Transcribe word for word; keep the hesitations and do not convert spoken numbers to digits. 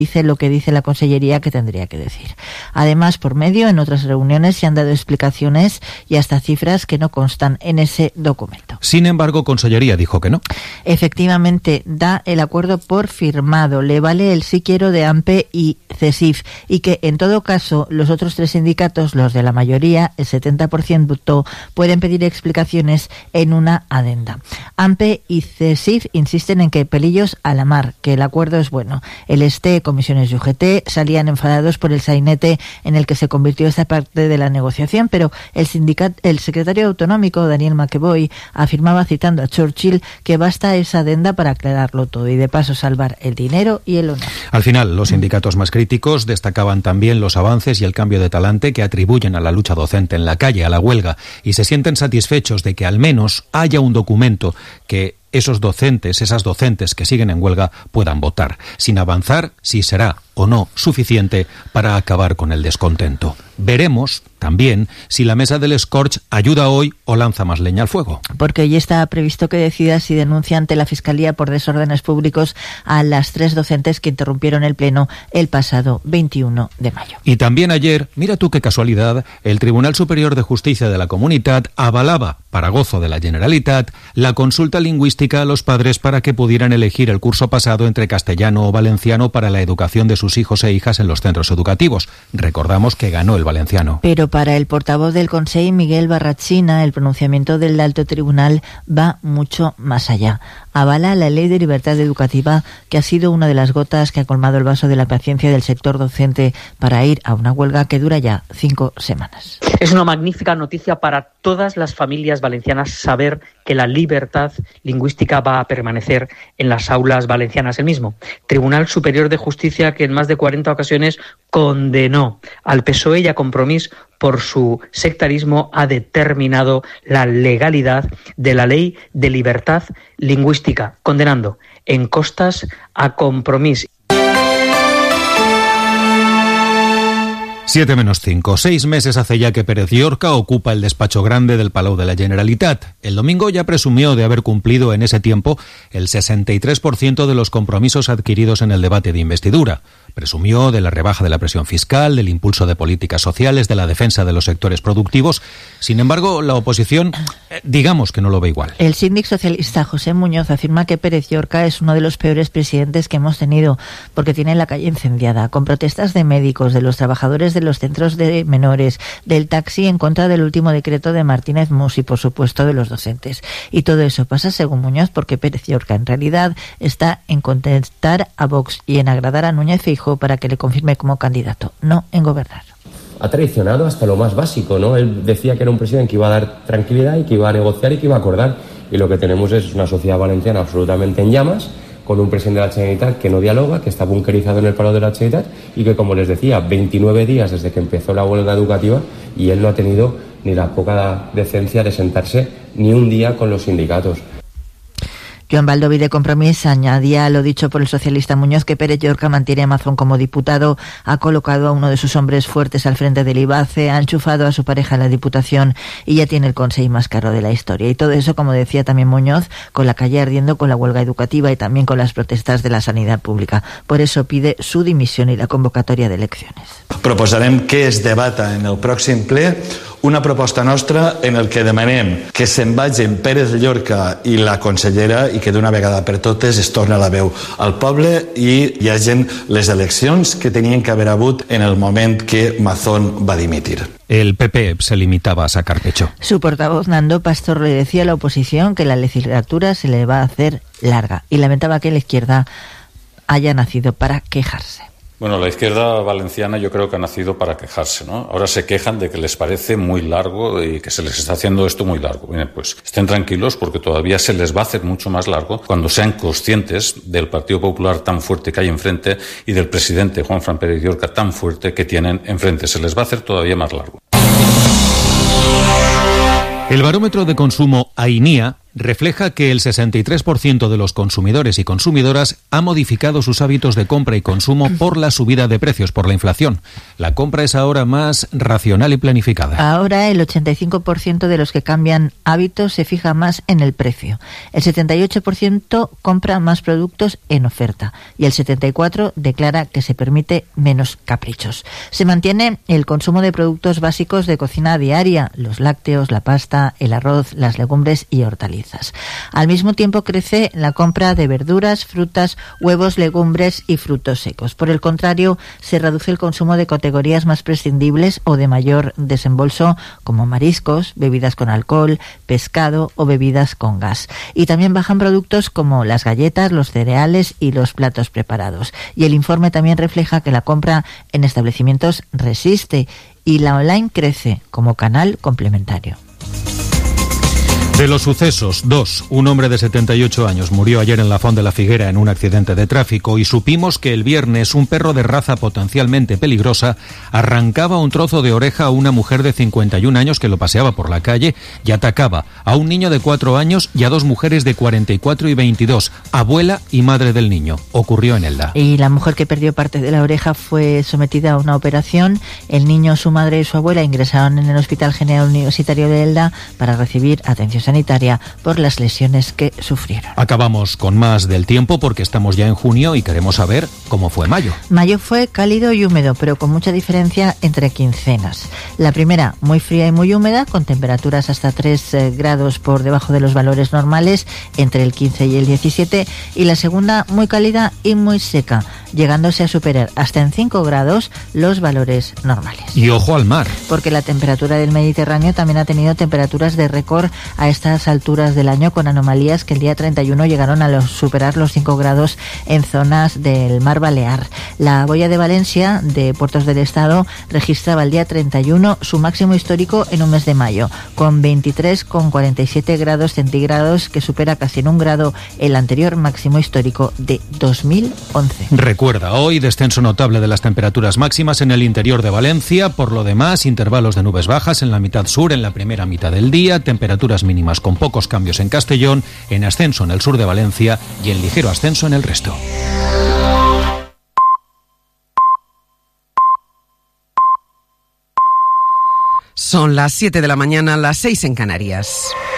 dice lo que dice la Consellería que tendría que decir. Además, por medio, en otras reuniones se han dado explicaciones y hasta cifras que no constan en ese documento. Sin embargo, Consellería dijo que no. Efectivamente, da el acuerdo por firmado. Le vale el sí quiero de AMPE y CESIF y que, en todo caso, los otros tres sindicatos, los de la mayoría, el setenta por ciento, pueden pedir explicaciones en una adenda. AMPE y CESIF insisten en que pelillos a la mar, que el acuerdo es bueno. El este Comisiones y U G T salían enfadados por el sainete en el que se convirtió esta parte de la negociación, pero el sindicato, el secretario autonómico, Daniel McEvoy, afirmaba, citando a Churchill, que basta esa adenda para aclararlo todo y de paso salvar el dinero y el honor. Al final, los sindicatos más críticos destacaban también los avances y el cambio de talante que atribuyen a la lucha docente en la calle, a la huelga, y se sienten satisfechos de que al menos haya un documento que esos docentes, esas docentes que siguen en huelga puedan votar, sin avanzar si será o no suficiente para acabar con el descontento. Veremos también si la mesa del Scorch ayuda hoy o lanza más leña al fuego. Porque ya está previsto que decida si denuncia ante la Fiscalía por desórdenes públicos a las tres docentes que interrumpieron el pleno el pasado veintiuno de mayo. Y también ayer, mira tú qué casualidad, el Tribunal Superior de Justicia de la Comunitat avalaba, para gozo de la Generalitat, la consulta lingüística a los padres para que pudieran elegir el curso pasado entre castellano o valenciano para la educación de sus hijos e hijas en los centros educativos. Recordamos que ganó el valenciano. Pero para el portavoz del Consell, Miguel Barrachina, el pronunciamiento del alto tribunal va mucho más allá. Avala la Ley de Libertad Educativa, que ha sido una de las gotas que ha colmado el vaso de la paciencia del sector docente para ir a una huelga que dura ya cinco semanas. Es una magnífica noticia para todas las familias valencianas saber que la libertad lingüística va a permanecer en las aulas valencianas. El mismo Tribunal Superior de Justicia, que en más de cuarenta ocasiones condenó al P S O E y a Compromís por su sectarismo, ha determinado la legalidad de la Ley de Libertad Lingüística, condenando en costas a Compromís. Siete menos cinco. Seis meses hace ya que Pérez Llorca ocupa el despacho grande del Palau de la Generalitat. El domingo ya presumió de haber cumplido en ese tiempo el sesenta y tres por ciento de los compromisos adquiridos en el debate de investidura. Presumió de la rebaja de la presión fiscal, del impulso de políticas sociales, de la defensa de los sectores productivos. Sin embargo, la oposición, eh, digamos que no lo ve igual. El síndic socialista José Muñoz afirma que Pérez Llorca es uno de los peores presidentes que hemos tenido, porque tiene la calle incendiada, con protestas de médicos, de los trabajadores de los centros de menores, del taxi en contra del último decreto de Martínez Mus y, por supuesto, de los docentes. Y todo eso pasa, según Muñoz, porque Pérez Llorca en realidad está en contentar a Vox y en agradar a Núñez Feijóo para que le confirme como candidato, no en gobernar. Ha traicionado hasta lo más básico, ¿no? Él decía que era un presidente que iba a dar tranquilidad y que iba a negociar y que iba a acordar. Y lo que tenemos es una sociedad valenciana absolutamente en llamas, con un presidente de la Generalitat que no dialoga, que está bunkerizado en el Palau de la Generalitat y que, como les decía, veintinueve días desde que empezó la huelga educativa y él no ha tenido ni la poca decencia de sentarse ni un día con los sindicatos. Joan Baldoví de Compromís añadía a lo dicho por el socialista Muñoz que Pérez Llorca mantiene a Mazón como diputado, ha colocado a uno de sus hombres fuertes al frente del I B A C E, ha enchufado a su pareja a la diputación y ya tiene el consejo más caro de la historia. Y todo eso, como decía también Muñoz, con la calle ardiendo con la huelga educativa y también con las protestas de la sanidad pública. Por eso pide su dimisión y la convocatoria de elecciones. Proposarem que es debata en el pròxim ple una proposta nostra en el que demanem que se'n vagin Pérez Llorca i la consellera i que d'una vegada per totes es torna la veu al poble i hi hagin les eleccions que tenien que haver hagut en el moment que Mazón va dimitir. El P P se limitaba a sacar pecho. Su portavoz Nando Pastor le decía a la oposición que la legislatura se le va a hacer larga y lamentaba que la izquierda haya nacido para quejarse. Bueno, la izquierda valenciana yo creo que ha nacido para quejarse, ¿no? Ahora se quejan de que les parece muy largo y que se les está haciendo esto muy largo. Bien, pues estén tranquilos porque todavía se les va a hacer mucho más largo cuando sean conscientes del Partido Popular tan fuerte que hay enfrente y del presidente Juanfran Pérez Llorca tan fuerte que tienen enfrente. Se les va a hacer todavía más largo. El barómetro de consumo AINIA refleja que el sesenta y tres por ciento de los consumidores y consumidoras ha modificado sus hábitos de compra y consumo por la subida de precios, por la inflación. La compra es ahora más racional y planificada. Ahora el ochenta y cinco por ciento de los que cambian hábitos se fija más en el precio. El setenta y ocho por ciento compra más productos en oferta y el setenta y cuatro por ciento declara que se permite menos caprichos. Se mantiene el consumo de productos básicos de cocina diaria, los lácteos, la pasta, el arroz, las legumbres y hortalizas. Al mismo tiempo crece la compra de verduras, frutas, huevos, legumbres y frutos secos. Por el contrario, se reduce el consumo de categorías más prescindibles o de mayor desembolso como mariscos, bebidas con alcohol, pescado o bebidas con gas. Y también bajan productos como las galletas, los cereales y los platos preparados. Y el informe también refleja que la compra en establecimientos resiste y la online crece como canal complementario. De los sucesos, dos. Un hombre de setenta y ocho años murió ayer en la Font de la Figuera en un accidente de tráfico y supimos que el viernes un perro de raza potencialmente peligrosa arrancaba un trozo de oreja a una mujer de cincuenta y un años que lo paseaba por la calle y atacaba a un niño de cuatro años y a dos mujeres de cuarenta y cuatro y veintidós, abuela y madre del niño. Ocurrió en Elda. Y la mujer que perdió parte de la oreja fue sometida a una operación. El niño, su madre y su abuela ingresaron en el Hospital General Universitario de Elda para recibir atención sanitaria por las lesiones que sufrieron. Acabamos con más del tiempo porque estamos ya en junio y queremos saber cómo fue mayo. Mayo fue cálido y húmedo, pero con mucha diferencia entre quincenas. La primera, muy fría y muy húmeda, con temperaturas hasta tres eh, grados por debajo de los valores normales, entre el quince y el diecisiete, y la segunda, muy cálida y muy seca, llegándose a superar hasta en cinco grados los valores normales. Y ojo al mar. Porque la temperatura del Mediterráneo también ha tenido temperaturas de récord a estas alturas del año, con anomalías que el día treinta y uno llegaron a los, superar los cinco grados en zonas del mar Balear. La boya de Valencia, de Puertos del Estado, registraba el día treinta y uno su máximo histórico en un mes de mayo, con veintitrés coma cuarenta y siete grados centígrados, que supera casi en un grado el anterior máximo histórico de dos mil once. Recuerda, hoy descenso notable de las temperaturas máximas en el interior de Valencia. Por lo demás, intervalos de nubes bajas en la mitad sur en la primera mitad del día, temperaturas mínimas con pocos cambios en Castellón, en ascenso en el sur de Valencia y en ligero ascenso en el resto. Son las siete de la mañana, las seis en Canarias.